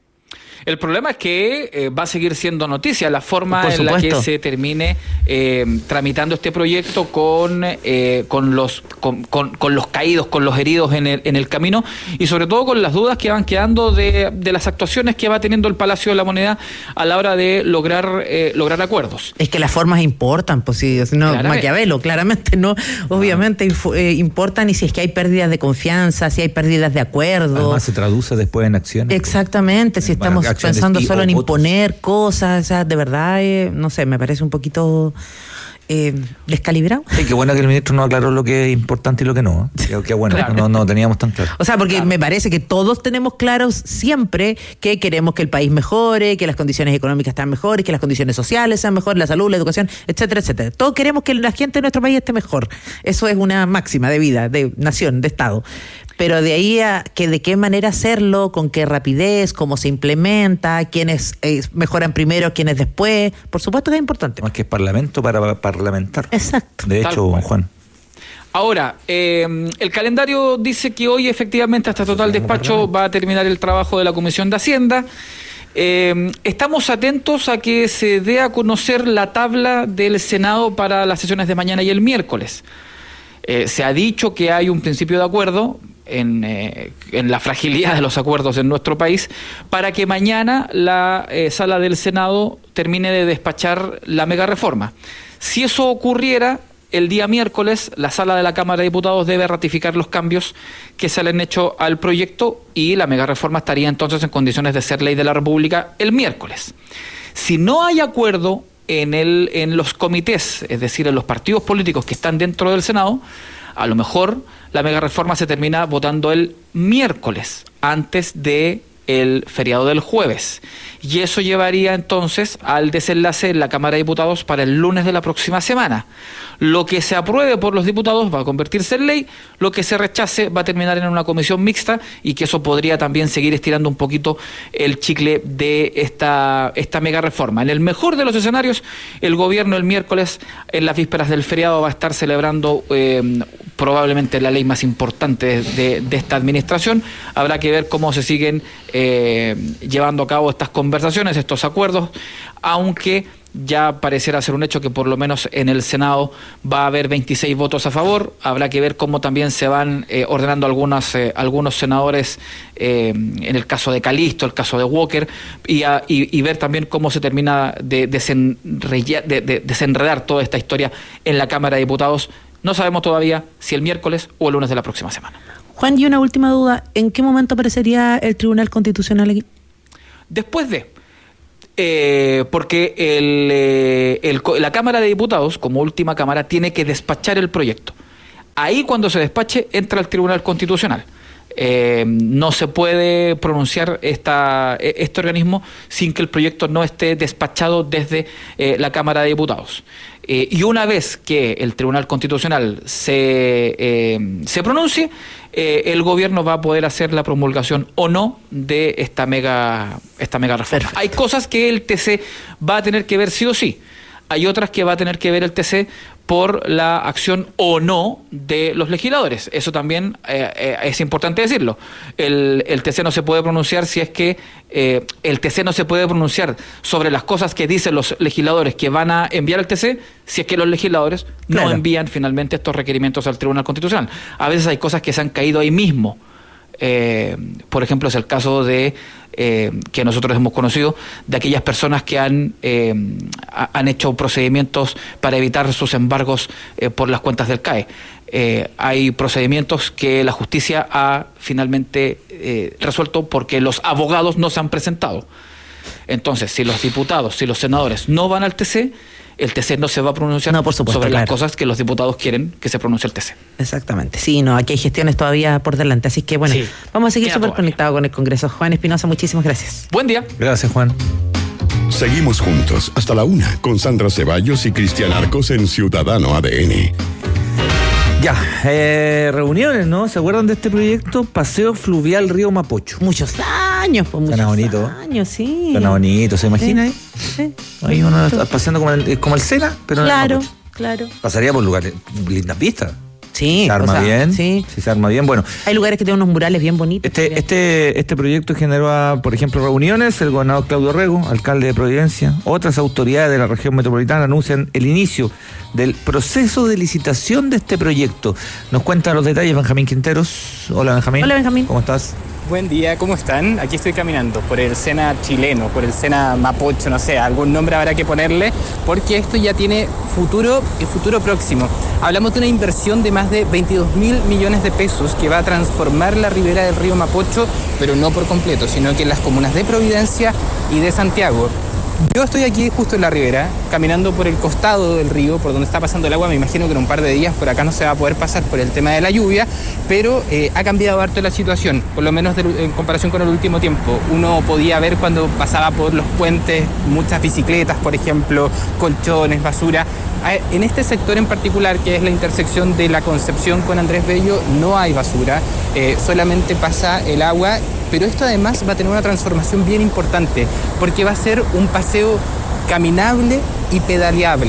El problema es que eh, va a seguir siendo noticia la forma en la que se termine eh, tramitando este proyecto con eh, con los con, con, con los caídos, con los heridos en el, en el camino y sobre todo con las dudas que van quedando de, de las actuaciones que va teniendo el Palacio de la Moneda a la hora de lograr eh, lograr acuerdos. Es que las formas importan, pues sí, no, claramente. Maquiavelo, claramente no, obviamente ah. eh, importan y si es que hay pérdidas de confianza, si hay pérdidas de acuerdo. Además se traduce después en acciones. Exactamente, si estamos pensando solo en imponer cosas, o sea, de verdad, eh, no sé, me parece un poquito eh, descalibrado. Sí, qué bueno que el ministro no aclaró lo que es importante y lo que no. ¿eh? Qué, qué bueno, claro. no, no teníamos tan claro. O sea, porque claro. me parece que todos tenemos claros siempre que queremos que el país mejore, que las condiciones económicas estén mejores, que las condiciones sociales sean mejores, la salud, la educación, etcétera, etcétera. Todos queremos que la gente de nuestro país esté mejor. Eso es una máxima de vida, de nación, de Estado. Pero de ahí a que de qué manera hacerlo, con qué rapidez, cómo se implementa, quiénes eh, mejoran primero, quiénes después, por supuesto que es importante. Más que es parlamento para parlamentar. Exacto. De hecho, Juan. Ahora, eh, el calendario dice que hoy efectivamente hasta total despacho va a terminar el trabajo de la Comisión de Hacienda. Eh, estamos atentos a que se dé a conocer la tabla del Senado para las sesiones de mañana y el miércoles. Eh, se ha dicho que hay un principio de acuerdo en, eh, en la fragilidad de los acuerdos en nuestro país para que mañana la eh, sala del Senado termine de despachar la mega reforma. Si eso ocurriera, el día miércoles la sala de la Cámara de Diputados debe ratificar los cambios que se le han hecho al proyecto y la mega reforma estaría entonces en condiciones de ser ley de la República el miércoles. Si no hay acuerdo en el en los comités, es decir, en los partidos políticos que están dentro del Senado, a lo mejor la mega reforma se termina votando el miércoles, antes de el feriado del jueves. Y eso llevaría entonces al desenlace en la Cámara de Diputados para el lunes de la próxima semana. Lo que se apruebe por los diputados va a convertirse en ley, lo que se rechace va a terminar en una comisión mixta y que eso podría también seguir estirando un poquito el chicle de esta, esta mega reforma. En el mejor de los escenarios, el gobierno el miércoles, en las vísperas del feriado, va a estar celebrando eh, probablemente la ley más importante de, de esta administración. Habrá que ver cómo se siguen eh, llevando a cabo estas conversaciones, estos acuerdos, aunque ya pareciera ser un hecho que por lo menos en el Senado va a haber veintiséis votos a favor. Habrá que ver cómo también se van eh, ordenando algunas, eh, algunos senadores, eh, en el caso de Calisto, el caso de Walker, y, a, y, y ver también cómo se termina de, desenrellar, de, de desenredar toda esta historia en la Cámara de Diputados. No sabemos todavía si el miércoles o el lunes de la próxima semana. Juan, y una última duda, ¿en qué momento aparecería el Tribunal Constitucional aquí? Después de... Eh, porque el, eh, el, la Cámara de Diputados, como última Cámara, tiene que despachar el proyecto. Ahí, cuando se despache, entra el Tribunal Constitucional. Eh, no se puede pronunciar esta, este organismo sin que el proyecto no esté despachado desde eh, la Cámara de Diputados. Eh, y una vez que el Tribunal Constitucional se, eh, se pronuncie, eh, el gobierno va a poder hacer la promulgación o no de esta mega, esta mega reforma. Perfecto. Hay cosas que el T C va a tener que ver sí o sí. Hay otras que va a tener que ver el T C por la acción o no de los legisladores. Eso también eh, eh, es importante decirlo. El, el T C no se puede pronunciar si es que eh, el T C no se puede pronunciar sobre las cosas que dicen los legisladores que van a enviar al T C si es que los legisladores claro. no envían finalmente estos requerimientos al Tribunal Constitucional. A veces hay cosas que se han caído ahí mismo. Eh, por ejemplo, es el caso de eh, que nosotros hemos conocido de aquellas personas que han eh, han hecho procedimientos para evitar sus embargos eh, por las cuentas del C A E. Eh, hay procedimientos que la justicia ha finalmente eh, resuelto porque los abogados no se han presentado. Entonces, si los diputados, si los senadores no van al T C, el T C no se va a pronunciar no, por supuesto, sobre claro. las cosas que los diputados quieren que se pronuncie el T C. Exactamente. Sí, no, aquí hay gestiones todavía por delante. Así que, bueno, sí, vamos a seguir súper conectados con el Congreso. Juan Espinosa, muchísimas gracias. Buen día. Gracias, Juan. Seguimos juntos hasta la una con Sandra Ceballos y Cristian Arcos en Ciudadano A D N. Ya, eh, reuniones, ¿no? ¿Se acuerdan de este proyecto? Paseo Fluvial Río Mapocho. Muchos años, pues muchos Suena bonito. años, sí. Suena bonito, ¿se imagina ahí? Sí. Ahí uno está paseando como el, como el Sena, pero claro, en el Mapocho. Claro. Pasaría por lugares, lindas vistas. Sí, si se arma o sea, bien, sí. si se arma bien, bueno. Hay lugares que tienen unos murales bien bonitos. Este, este, este proyecto generó, por ejemplo, reuniones. El gobernador Claudio Rego, alcalde de Providencia, otras autoridades de la región metropolitana anuncian el inicio del proceso de licitación de este proyecto. Nos cuenta los detalles Benjamín Quinteros. Hola, Benjamín. Hola, Benjamín. ¿Cómo estás? Buen día, ¿cómo están? Aquí estoy caminando por el Sena chileno, por el Sena Mapocho, no sé, algún nombre habrá que ponerle, porque esto ya tiene futuro y futuro próximo. Hablamos de una inversión de más de veintidós mil millones de pesos que va a transformar la ribera del río Mapocho, pero no por completo, sino que en las comunas de Providencia y de Santiago. Yo estoy aquí justo en la ribera, caminando por el costado del río, por donde está pasando el agua. Me imagino que en un par de días por acá no se va a poder pasar por el tema de la lluvia, pero eh, ha cambiado harto la situación, por lo menos de, en comparación con el último tiempo. Uno podía ver cuando pasaba por los puentes muchas bicicletas, por ejemplo, colchones, basura. En este sector en particular, que es la intersección de la Concepción con Andrés Bello, no hay basura, eh, solamente pasa el agua. Pero esto además va a tener una transformación bien importante, porque va a ser un paseo caminable y pedaleable.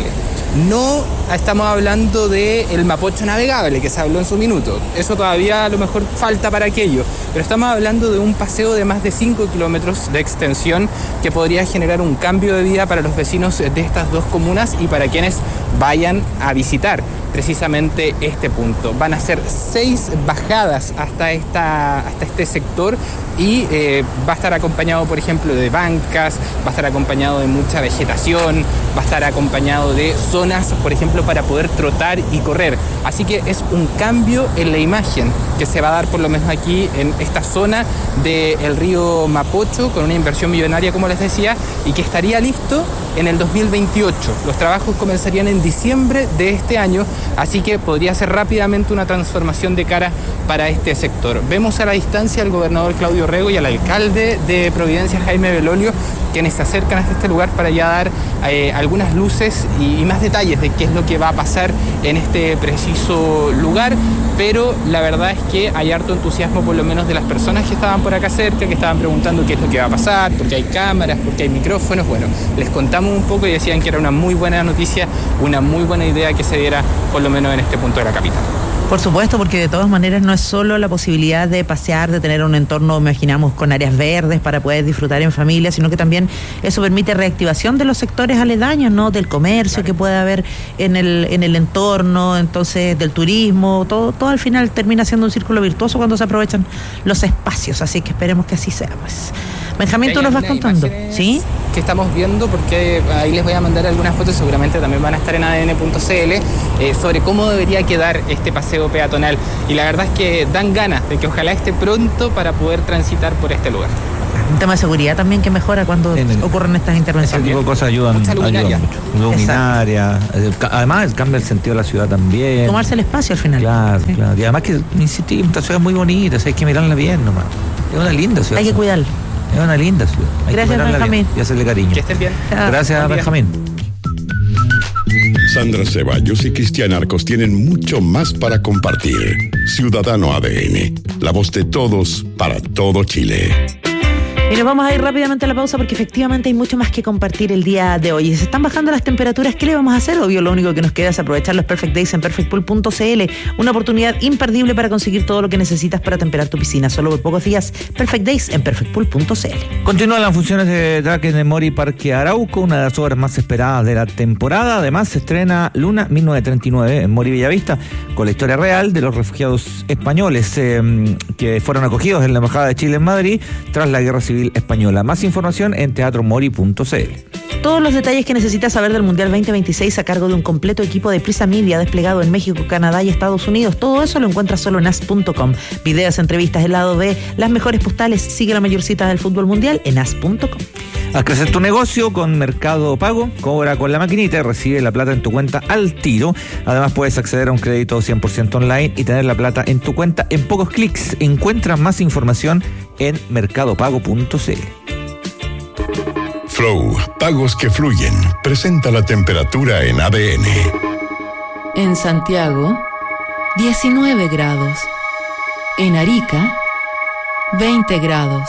No estamos hablando del Mapocho navegable, que se habló en su minuto. Eso todavía a lo mejor falta para aquello. Pero estamos hablando de un paseo de más de cinco kilómetros de extensión que podría generar un cambio de vida para los vecinos de estas dos comunas y para quienes vayan a visitar precisamente este punto. Van a ser seis bajadas hasta, esta, hasta este sector y eh, va a estar acompañado, por ejemplo, de bancas, va a estar acompañado de mucha vegetación, va a estar acompañado de zonas, por ejemplo, para poder trotar y correr. Así que es un cambio en la imagen que se va a dar por lo menos aquí en esta zona del río Mapocho, con una inversión millonaria, como les decía, y que estaría listo en el dos mil veintiocho. Los trabajos comenzarían en diciembre de este año, así que podría ser rápidamente una transformación de cara para este sector. Vemos a la distancia al gobernador Claudio Rego y al alcalde de Providencia, Jaime Belolio, quienes se acercan hasta este lugar para ya dar eh, algunas luces y, y más detalles de qué es lo que va a pasar en este preciso lugar, pero la verdad es que hay harto entusiasmo, por lo menos de las personas que estaban por acá cerca, que estaban preguntando qué es lo que va a pasar, porque hay cámaras, porque hay micrófonos. Bueno, les contamos un poco y decían que era una muy buena noticia, una muy buena idea que se diera por lo menos en este punto de la capital. Por supuesto, porque de todas maneras no es solo la posibilidad de pasear, de tener un entorno, imaginamos, con áreas verdes para poder disfrutar en familia, sino que también eso permite reactivación de los sectores aledaños, ¿no? Del comercio que puede haber en el en el entorno, entonces del turismo, todo todo al final termina siendo un círculo virtuoso cuando se aprovechan los espacios, así que esperemos que así sea, pues. Benjamín, tú nos vas contando, ¿sí? Que estamos viendo, porque ahí les voy a mandar algunas fotos, seguramente también van a estar en A D N punto C L, eh, sobre cómo debería quedar este paseo peatonal. Y la verdad es que dan ganas de que ojalá esté pronto para poder transitar por este lugar. Un tema de seguridad también que mejora cuando el, ocurren estas intervenciones. Este tipo de cosas ayudan, ayudan mucho. Luminaria, además cambia el sentido de la ciudad también. Tomarse el espacio al final. Claro, sí. Claro. Y además que, insistimos, esta ciudad es muy bonita, o sea, hay que mirarla bien nomás. Es una linda ciudad. Hay que cuidarla. Es una linda ciudad. Hay Gracias, Benjamín. Bien y hacerle cariño. Que estén bien. Chao. Gracias, Benjamín. Sandra Ceballos y Cristian Arcos tienen mucho más para compartir. Ciudadano A D N, la voz de todos para todo Chile. Y nos vamos a ir rápidamente a la pausa porque efectivamente hay mucho más que compartir el día de hoy. Y se están bajando las temperaturas, ¿qué le vamos a hacer? Obvio, lo único que nos queda es aprovechar los Perfect Days en perfect pool punto c l. Una oportunidad imperdible para conseguir todo lo que necesitas para temperar tu piscina. Solo por pocos días, Perfect Days en perfect pool punto c l. Continúan las funciones de drag en el Mori Parque Arauco, una de las obras más esperadas de la temporada. Además, se estrena Luna mil novecientos treinta y nueve en Mori Bellavista, con la historia real de los refugiados españoles eh, que fueron acogidos en la Embajada de Chile en Madrid tras la Guerra Civil Española. Más información en teatro mori punto c l. Todos los detalles que necesitas saber del Mundial veinte veintiséis a cargo de un completo equipo de Prisa Media desplegado en México, Canadá y Estados Unidos. Todo eso lo encuentras solo en as punto com. Videos, entrevistas, el lado B, las mejores postales. Sigue la mayor cita del fútbol mundial en as punto com. Al crecer tu negocio con Mercado Pago, cobra con la maquinita y recibe la plata en tu cuenta al tiro. Además, puedes acceder a un crédito cien por ciento online y tener la plata en tu cuenta en pocos clics. Encuentra más información en mercado pago punto c l. Flow, pagos que fluyen, presenta la temperatura en A D N. En Santiago, diecinueve grados. En Arica, veinte grados.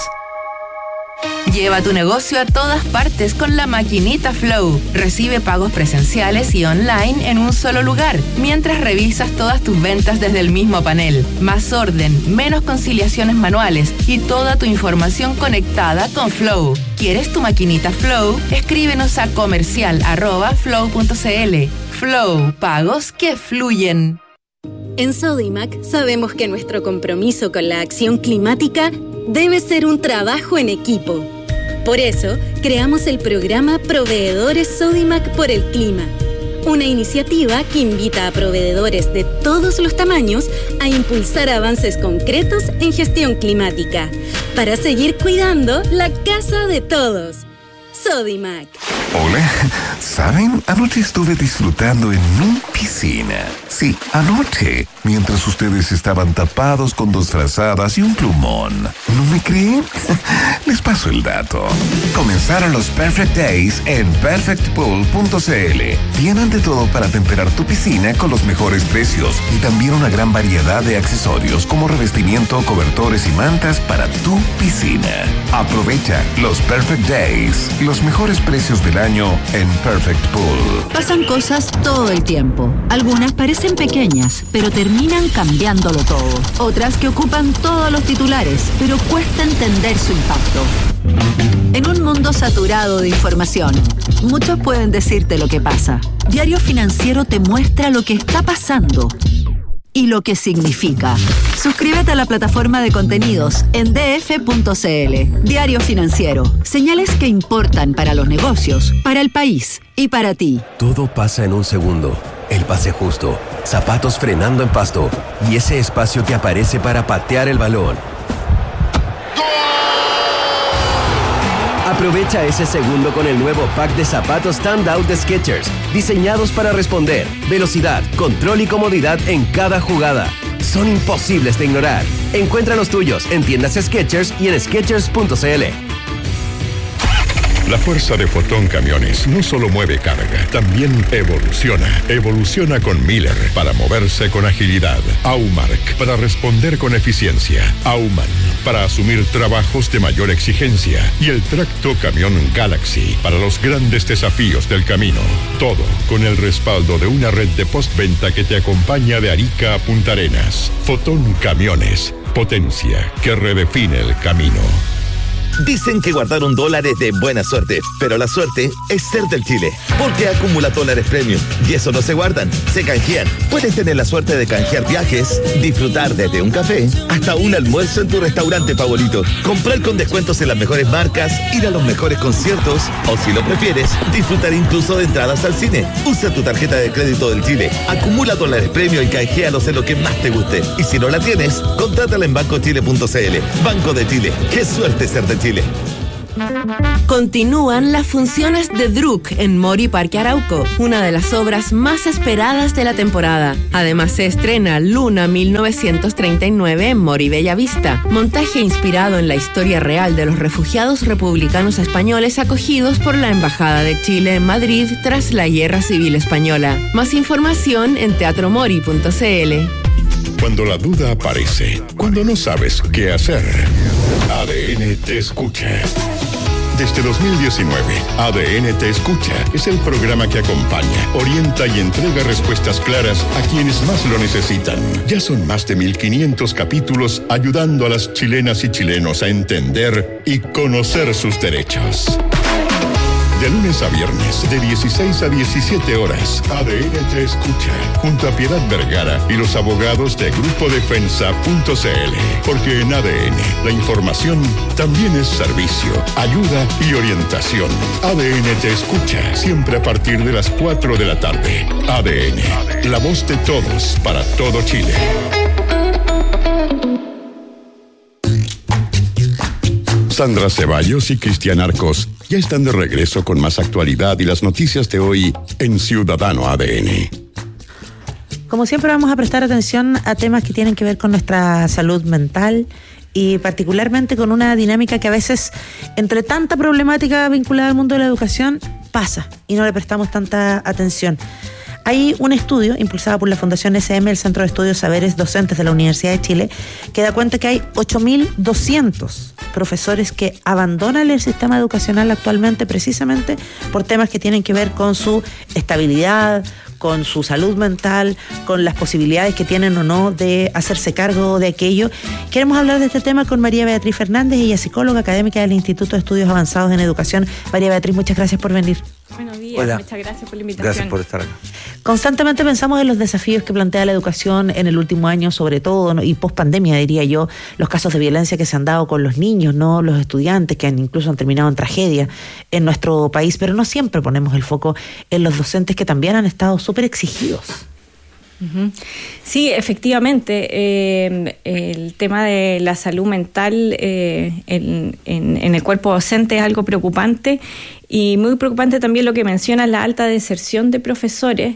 Lleva tu negocio a todas partes con la maquinita Flow. Recibe pagos presenciales y online en un solo lugar, mientras revisas todas tus ventas desde el mismo panel. Más orden, menos conciliaciones manuales y toda tu información conectada con Flow. ¿Quieres tu maquinita Flow? Escríbenos a comercial arroba flow punto c l. Flow, pagos que fluyen. En Sodimac sabemos que nuestro compromiso con la acción climática debe ser un trabajo en equipo. Por eso, creamos el programa Proveedores Sodimac por el Clima, una iniciativa que invita a proveedores de todos los tamaños a impulsar avances concretos en gestión climática, para seguir cuidando la casa de todos. Sodimac. Hola, ¿saben? Anoche estuve disfrutando en mi piscina. Sí, anoche, mientras ustedes estaban tapados con dos frazadas y un plumón. ¿No me creen? Les paso el dato. Comenzaron los Perfect Days en perfect pool punto c l. Tienen de todo para temperar tu piscina con los mejores precios y también una gran variedad de accesorios como revestimiento, cobertores y mantas para tu piscina. Aprovecha los Perfect Days, los mejores precios del año en Perfect Pool. Pasan cosas todo el tiempo. Algunas parecen pequeñas, pero terminan cambiándolo todo. Otras que ocupan todos los titulares, pero cuesta entender su impacto. En un mundo saturado de información, muchos pueden decirte lo que pasa. Diario Financiero te muestra lo que está pasando y lo que significa. Suscríbete a la plataforma de contenidos en d f punto c l. Diario Financiero. Señales que importan para los negocios, para el país y para ti. Todo pasa en un segundo. El pase justo, zapatos frenando en pasto y ese espacio que aparece para patear el balón. Aprovecha ese segundo con el nuevo pack de zapatos Standout de Skechers, diseñados para responder, velocidad, control y comodidad en cada jugada. Son imposibles de ignorar. Encuentra los tuyos en tiendas Skechers y en skechers punto c l. La fuerza de Fotón Camiones no solo mueve carga, también evoluciona. Evoluciona con Miller para moverse con agilidad. Aumark para responder con eficiencia. Auman para asumir trabajos de mayor exigencia y el tracto camión Galaxy para los grandes desafíos del camino. Todo con el respaldo de una red de postventa que te acompaña de Arica a Punta Arenas. Fotón Camiones, potencia que redefine el camino. Dicen que guardaron dólares de buena suerte, pero la suerte es ser del Chile, porque acumula dólares premium y eso no se guardan, se canjean. Puedes tener la suerte de canjear viajes, disfrutar desde un café hasta un almuerzo en tu restaurante favorito, comprar con descuentos en las mejores marcas, ir a los mejores conciertos o, si lo prefieres, disfrutar incluso de entradas al cine. Usa tu tarjeta de crédito del Chile, acumula dólares premium y canjealos en lo que más te guste. Y si no la tienes, contrátala en banco chile punto c l. Banco de Chile, qué suerte ser de Chile. Continúan las funciones de Druk en Mori Parque Arauco, una de las obras más esperadas de la temporada. Además se estrena Luna mil novecientos treinta y nueve en Mori Bellavista, montaje inspirado en la historia real de los refugiados republicanos españoles acogidos por la Embajada de Chile en Madrid tras la Guerra Civil Española. Más información en teatro mori punto c l. Cuando la duda aparece, cuando no sabes qué hacer, A D N te escucha. Desde dos mil diecinueve, A D N Te Escucha es el programa que acompaña, orienta y entrega respuestas claras a quienes más lo necesitan. Ya son más de mil quinientos capítulos ayudando a las chilenas y chilenos a entender y conocer sus derechos. De lunes a viernes, de dieciséis a diecisiete horas, A D N Te Escucha, junto a Piedad Vergara y los abogados de grupo defensa punto c l. Porque en A D N, la información también es servicio, ayuda y orientación. A D N Te Escucha, siempre a partir de las cuatro de la tarde. A D N, la voz de todos para todo Chile. Sandra Ceballos y Cristian Arcos ya están de regreso con más actualidad y las noticias de hoy en Ciudadano A D N. Como siempre vamos a prestar atención a temas que tienen que ver con nuestra salud mental y particularmente con una dinámica que a veces, entre tanta problemática vinculada al mundo de la educación, pasa y no le prestamos tanta atención. Hay un estudio impulsado por la Fundación S M, el Centro de Estudios Saberes Docentes de la Universidad de Chile, que da cuenta que hay ocho mil doscientos profesores que abandonan el sistema educacional actualmente precisamente por temas que tienen que ver con su estabilidad, con su salud mental, con las posibilidades que tienen o no de hacerse cargo de aquello. Queremos hablar de este tema con María Beatriz Fernández, ella es psicóloga académica del Instituto de Estudios Avanzados en Educación. María Beatriz, muchas gracias por venir. Buenos días, Hola. Muchas gracias por la invitación. Gracias por estar acá. Constantemente pensamos en los desafíos que plantea la educación en el último año, sobre todo, ¿no? Y post pandemia, diría yo, los casos de violencia que se han dado con los niños, no los estudiantes, que han incluso han terminado en tragedia en nuestro país, pero no siempre ponemos el foco en los docentes que también han estado súper exigidos. Uh-huh. Sí, efectivamente, eh, el tema de la salud mental eh, en, en, en el cuerpo docente es algo preocupante y muy preocupante también lo que menciona la alta deserción de profesores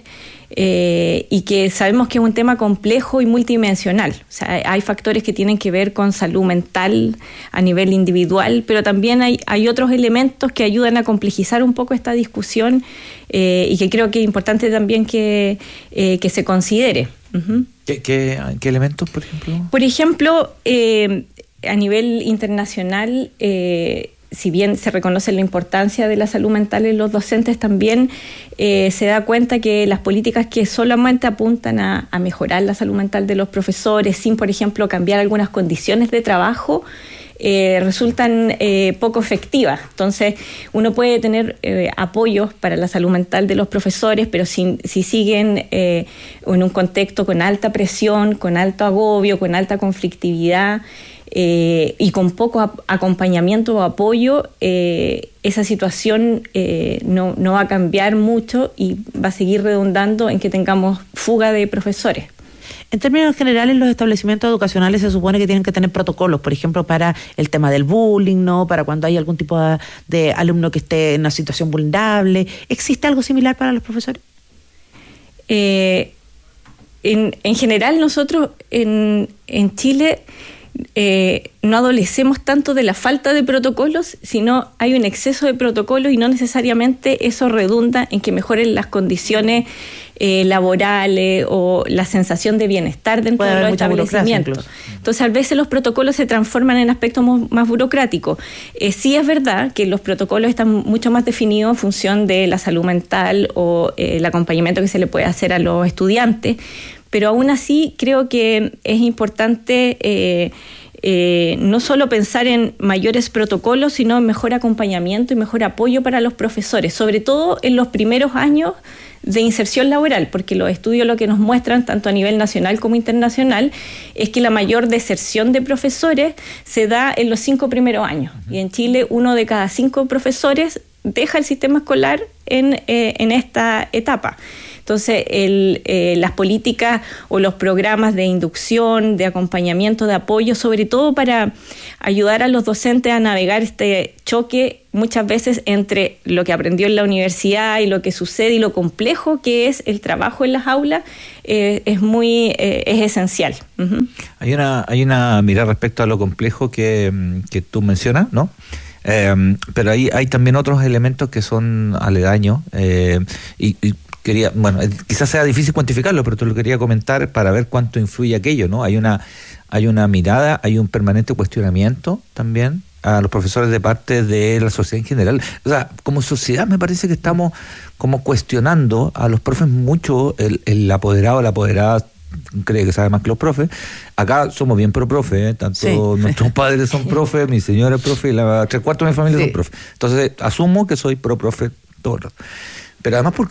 eh, y que sabemos que es un tema complejo y multidimensional. O sea, hay factores que tienen que ver con salud mental a nivel individual, pero también hay, hay otros elementos que ayudan a complejizar un poco esta discusión eh, y que creo que es importante también que, eh, que se considere. Uh-huh. ¿Qué, qué, ¿Qué elementos, por ejemplo? Por ejemplo, eh, a nivel internacional, eh, si bien se reconoce la importancia de la salud mental en los docentes, también eh, se da cuenta que las políticas que solamente apuntan a, a mejorar la salud mental de los profesores, sin, por ejemplo, cambiar algunas condiciones de trabajo, eh, resultan eh, poco efectivas. Entonces, uno puede tener eh, apoyos para la salud mental de los profesores, pero si, si siguen eh, en un contexto con alta presión, con alto agobio, con alta conflictividad, Eh, y con poco ap- acompañamiento o apoyo, eh, esa situación eh, no, no va a cambiar mucho y va a seguir redundando en que tengamos fuga de profesores. En términos generales, los establecimientos educacionales se supone que tienen que tener protocolos, por ejemplo, para el tema del bullying, ¿no? Para cuando hay algún tipo de, de alumno que esté en una situación vulnerable. ¿Existe algo similar para los profesores? Eh, en, en general, nosotros en, en Chile Eh, no adolecemos tanto de la falta de protocolos, sino hay un exceso de protocolos y no necesariamente eso redunda en que mejoren las condiciones eh, laborales o la sensación de bienestar dentro de los establecimientos. Entonces, a veces los protocolos se transforman en aspectos más burocráticos. Eh, sí es verdad que los protocolos están mucho más definidos en función de la salud mental o eh, el acompañamiento que se le puede hacer a los estudiantes, pero aún así creo que es importante eh, eh, no solo pensar en mayores protocolos, sino en mejor acompañamiento y mejor apoyo para los profesores, sobre todo en los primeros años de inserción laboral, porque los estudios lo que nos muestran, tanto a nivel nacional como internacional, es que la mayor deserción de profesores se da en los cinco primeros años. Uh-huh. Y en Chile, uno de cada cinco profesores deja el sistema escolar en, eh, en esta etapa. Entonces, el, eh, las políticas o los programas de inducción, de acompañamiento, de apoyo, sobre todo para ayudar a los docentes a navegar este choque muchas veces entre lo que aprendió en la universidad y lo que sucede y lo complejo que es el trabajo en las aulas, eh, es muy eh, es esencial. Uh-huh. Hay una hay una mirada respecto a lo complejo que, que tú mencionas, ¿no? Eh, pero hay, hay también otros elementos que son aledaños eh, y, y quería, bueno, quizás sea difícil cuantificarlo, pero te lo quería comentar para ver cuánto influye aquello, ¿no? Hay una, hay una mirada, hay un permanente cuestionamiento también a los profesores de parte de la sociedad en general. O sea, como sociedad me parece que estamos como cuestionando a los profes mucho, el, el apoderado, la apoderada cree que sabe más que los profes. Acá somos bien pro profe, ¿eh? Tanto sí. Nuestros padres son profes, mi señora es profe y la tres cuartos de mi familia sí. son profes. Entonces asumo que soy pro profe todo el rato. Pero además porque